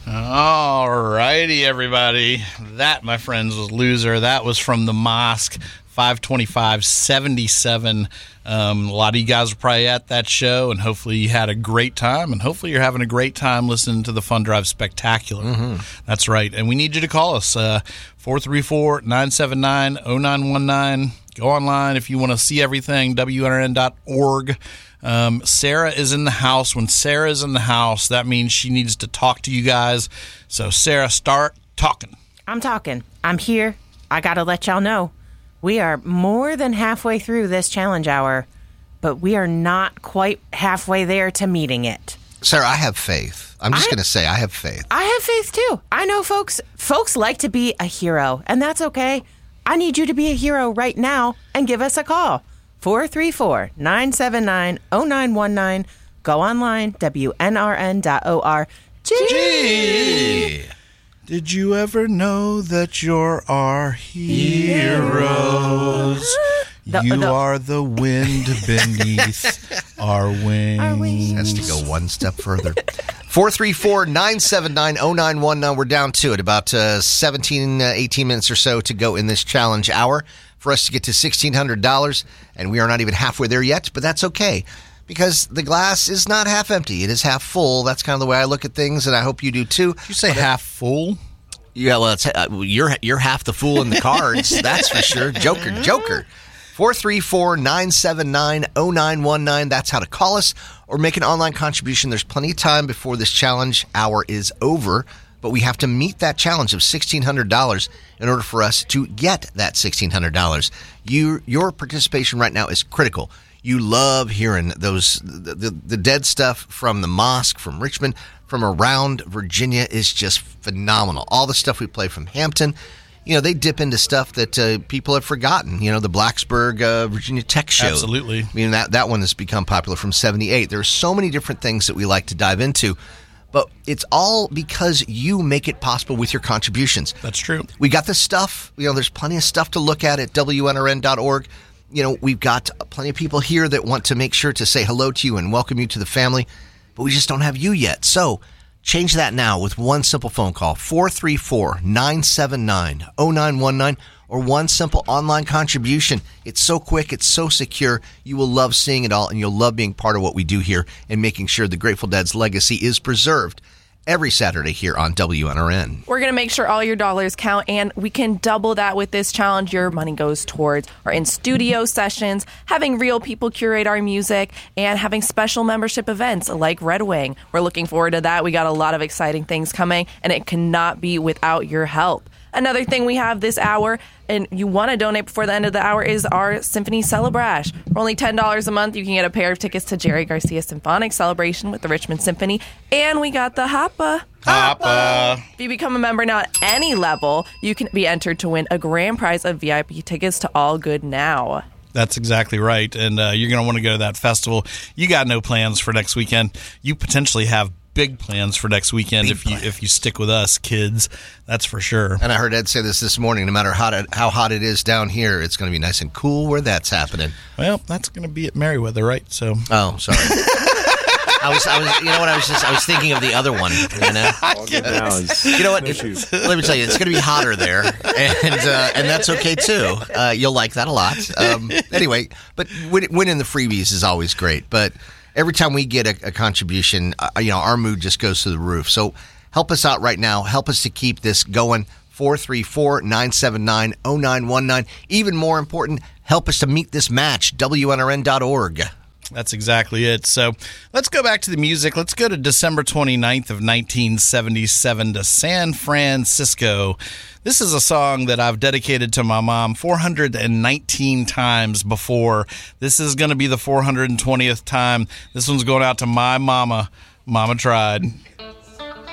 All righty, everybody. That, my friends, was Loser. That was from the Mosque, 525-77. A lot of you guys were probably at that show, and hopefully you had a great time, and hopefully you're having a great time listening to the Fun Drive Spectacular. Mm-hmm. That's right. And we need you to call us, 434-979-0919. Go online if you want to see everything, WNRN.org. Sarah is in the house. When Sarah is in the house, that means she needs to talk to you guys. So, Sarah, start talking. I'm talking. I'm here. I got to let y'all know. We are more than halfway through this challenge hour, but we are not quite halfway there to meeting it. Sarah, I have faith. I'm just going to say I have faith. I have faith, too. I know folks like to be a hero, and that's okay. I need you to be a hero right now and give us a call. 434-979-0919. Go online, WNRN.org. Gee. Did you ever know that you're our heroes? You are the wind beneath our wings. Has to go one step further. 434-979-0919. We're down to it. About 18 minutes or so to go in this challenge hour for us to get to $1,600. And we are not even halfway there yet, but that's okay. Because the glass is not half empty. It is half full. That's kind of the way I look at things, and I hope you do too. Did you say half full? Yeah, well, you're half the fool in the cards. That's for sure. Joker. 434-979-0919. That's how to call us or make an online contribution. There's plenty of time before this challenge hour is over, but we have to meet that challenge of $1,600 in order for us to get that $1,600. Your participation right now is critical. You love hearing those the dead stuff from the Mosque, from Richmond, from around Virginia is just phenomenal. All the stuff we play from Hampton, they dip into stuff that people have forgotten. The Blacksburg, Virginia Tech show. Absolutely. That one has become popular from 78. There are so many different things that we like to dive into, but it's all because you make it possible with your contributions. That's true. We got this stuff. There's plenty of stuff to look at WNRN.org. We've got plenty of people here that want to make sure to say hello to you and welcome you to the family, but we just don't have you yet. So change that now with one simple phone call, 434-979-0919, or one simple online contribution. It's so quick. It's so secure. You will love seeing it all, and you'll love being part of what we do here and making sure the Grateful Dead's legacy is preserved. Every Saturday here on WNRN. We're going to make sure all your dollars count, and we can double that with this challenge. Your money goes towards our in-studio sessions, having real people curate our music, and having special membership events like Red Wing. We're looking forward to that. We got a lot of exciting things coming, and it cannot be without your help. Another thing we have this hour, and you want to donate before the end of the hour, is our Symphony Celebrash. For only $10 a month, you can get a pair of tickets to Jerry Garcia Symphonic Celebration with the Richmond Symphony. And we got the Hoppa. If you become a member now at any level, you can be entered to win a grand prize of VIP tickets to All Good Now. That's exactly right. And you're going to want to go to that festival. You got no plans for next weekend. You potentially have big plans for next weekend if you stick with us, kids. That's for sure. And I heard Ed say this morning, no matter how hot it is down here, it's going to be nice and cool where that's happening. Well, that's going to be at Merriweather, right? So. Oh, sorry. I was thinking of the other one. Let me tell you, it's going to be hotter there, and that's okay too. You'll like that a lot. Anyway, but winning the freebies is always great. But every time we get a contribution, our mood just goes through the roof. So help us out right now. Help us to keep this going. 434-979-0919. Even more important, help us to meet this match. WNRN.org. That's exactly it. So let's go back to the music. Let's go to December 29th of 1977 to San Francisco. This is a song that I've dedicated to my mom 419 times before. This is going to be the 420th time. This one's going out to my mama. Mama tried.